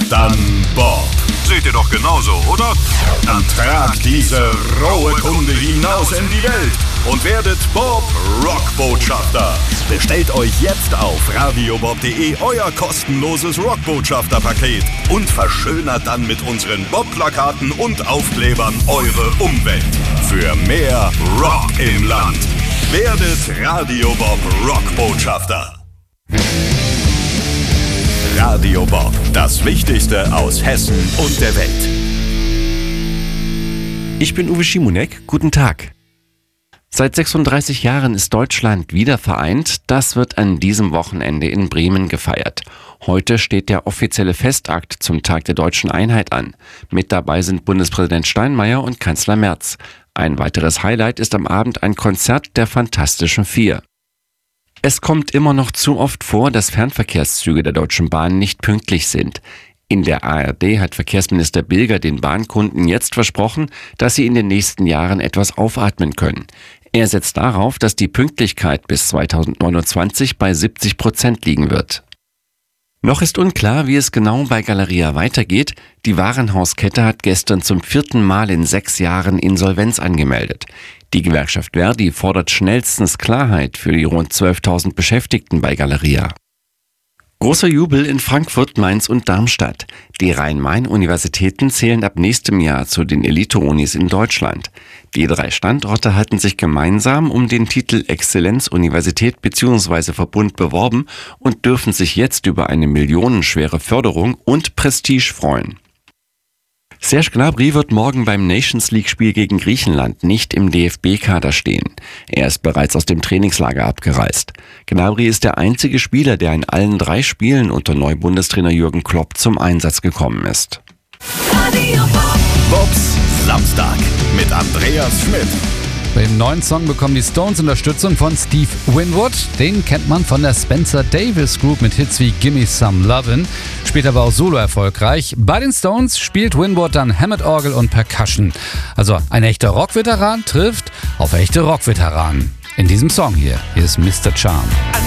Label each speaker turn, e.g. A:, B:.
A: Dann Bob. Seht ihr doch genauso, oder? Dann tragt diese rohe Kunde hinaus in die Welt und werdet Bob Rockbotschafter. Bestellt euch jetzt auf radiobob.de euer kostenloses Rockbotschafter-Paket und verschönert dann mit unseren Bob-Plakaten und Aufklebern eure Umwelt. Für mehr Rock im Land. Werdet Radio Bob Rockbotschafter. Radio Bob, das Wichtigste aus Hessen und der Welt.
B: Ich bin Uwe Schimonek, guten Tag. Seit 36 Jahren ist Deutschland wieder vereint. Das wird an diesem Wochenende in Bremen gefeiert. Heute steht der offizielle Festakt zum Tag der deutschen Einheit an. Mit dabei sind Bundespräsident Steinmeier und Kanzler Merz. Ein weiteres Highlight ist am Abend ein Konzert der Fantastischen Vier. Es kommt immer noch zu oft vor, dass Fernverkehrszüge der Deutschen Bahn nicht pünktlich sind. In der ARD hat Verkehrsminister Bilger den Bahnkunden jetzt versprochen, dass sie in den nächsten Jahren etwas aufatmen können. Er setzt darauf, dass die Pünktlichkeit bis 2029 bei 70% liegen wird. Noch ist unklar, wie es genau bei Galeria weitergeht. Die Warenhauskette hat gestern zum 4. Mal in 6 Jahren Insolvenz angemeldet. Die Gewerkschaft Verdi fordert schnellstens Klarheit für die rund 12.000 Beschäftigten bei Galeria. Großer Jubel in Frankfurt, Mainz und Darmstadt. Die Rhein-Main-Universitäten zählen ab nächstem Jahr zu den Elite-Unis in Deutschland. Die 3 Standorte hatten sich gemeinsam um den Titel Exzellenz-Universität bzw. Verbund beworben und dürfen sich jetzt über eine millionenschwere Förderung und Prestige freuen. Serge Gnabry wird morgen beim Nations-League-Spiel gegen Griechenland nicht im DFB-Kader stehen. Er ist bereits aus dem Trainingslager abgereist. Gnabry ist der einzige Spieler, der in allen 3 Spielen unter Neubundestrainer Jürgen Klopp zum Einsatz gekommen ist.
A: Bobs Samstag mit Andreas Schmidt.
C: Bei dem neuen Song bekommen die Stones Unterstützung von Steve Winwood. Den kennt man von der Spencer Davis Group mit Hits wie Gimme Some Lovin'. Später war auch solo erfolgreich. Bei den Stones spielt Winwood dann Hammond-Orgel und Percussion. Also ein echter Rockveteran trifft auf echte Rockveteranen. In diesem Song hier ist Mr. Charm.